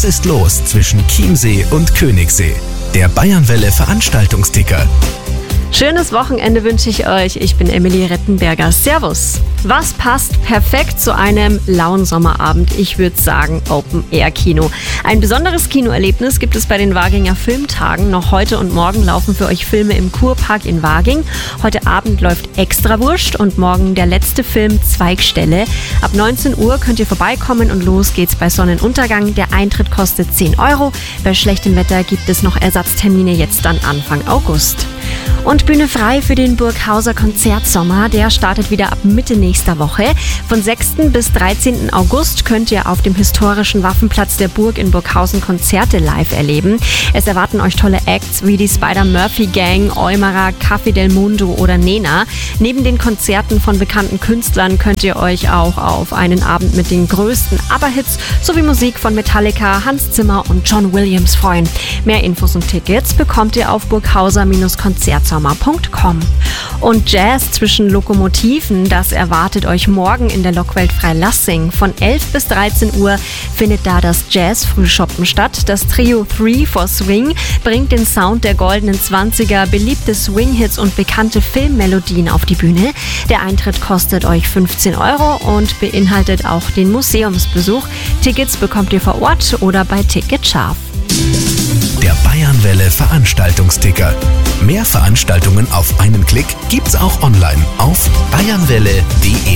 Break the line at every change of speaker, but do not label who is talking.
ist los zwischen Chiemsee und Königssee? Der Bayernwelle Veranstaltungsticker.
Schönes Wochenende wünsche ich euch. Ich bin Emily Rettenberger. Servus. Was passt perfekt zu einem lauen Sommerabend? Ich würde sagen Open-Air-Kino. Ein besonderes Kinoerlebnis gibt es bei den Waginger Filmtagen. Noch heute und morgen laufen für euch Filme im Kurpark in Waging. Heute Abend läuft Extrawurst und morgen der letzte Film Zweigstelle. Ab 19 Uhr könnt ihr vorbeikommen und los geht's bei Sonnenuntergang. Der Eintritt kostet 10 €. Bei schlechtem Wetter gibt es noch Ersatztermine jetzt dann Anfang August. Und Bühne frei für den Burghauser Konzertsommer. Der startet wieder ab Mitte nächster Woche. Von 6. bis 13. August könnt ihr auf dem historischen Waffenplatz der Burg in Burghausen Konzerte live erleben. Es erwarten euch tolle Acts wie die Spider-Murphy-Gang, Eumerer, Café del Mundo oder Nena. Neben den Konzerten von bekannten Künstlern könnt ihr euch auch auf einen Abend mit den größten ABBA-Hits sowie Musik von Metallica, Hans Zimmer und John Williams freuen. Mehr Infos und Tickets bekommt ihr auf burghauser-konzertsommer.com. Und Jazz zwischen Lokomotiven, das erwartet euch morgen in der Lockwelt Freilassing. Von 11 bis 13 Uhr findet da das Jazz-Frühschoppen statt. Das Trio 3 for Swing bringt den Sound der goldenen 20er, beliebte Swing-Hits und bekannte Filmmelodien auf die Bühne. Der Eintritt kostet euch 15 € und beinhaltet auch den Museumsbesuch. Tickets bekommt ihr vor Ort oder bei Ticketscharf.
Der Bayernwelle Veranstaltungsticker. Mehr Veranstaltungen auf einen Klick gibt's auch online auf bayernwelle.de.